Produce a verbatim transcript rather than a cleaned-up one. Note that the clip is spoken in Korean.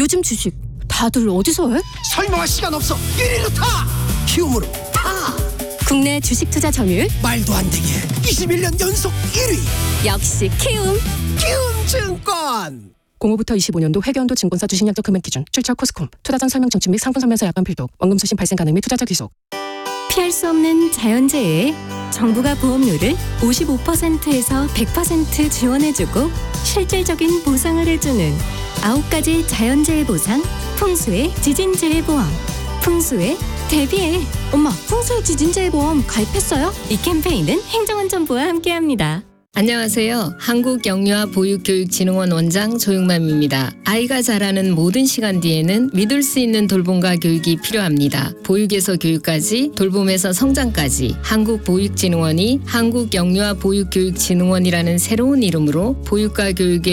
요즘 주식 다들 어디서 해? 설명할 시간 없어. 일 위로 타. 키움으로 타. 국내 주식 투자 점유율 말도 안 되게 이십일 년 연속 일 위. 역시 키움. 키움증권. 공오부터 이십오 년도 회계연도 증권사 주식약정 금액 기준 출처 코스콤 투자 전 설명 청취 및 상품 설명서 약관 필독 원금 수신 발생 가능 및 투자자 귀속. 피할 수 없는 자연재해에 정부가 보험료를 오십오 퍼센트에서 백 퍼센트 지원해주고 실질적인 보상을 해주는 아홉 가지 자연재해 보상 풍수의 지진재해 보험. 풍수에 대비해. 엄마, 풍수의 지진재해 보험 가입했어요? 이 캠페인은 행정안전부와 함께합니다. 안녕하세요. 한국영유아보육교육진흥원 원장 조용맘입니다. 아이가 자라는 모든 시간 뒤에는 믿을 수 있는 돌봄과 교육이 필요합니다. 보육에서 교육까지, 돌봄에서 성장까지 한국보육진흥원이 한국영유아보육교육진흥원이라는 새로운 이름으로 보육과 교육의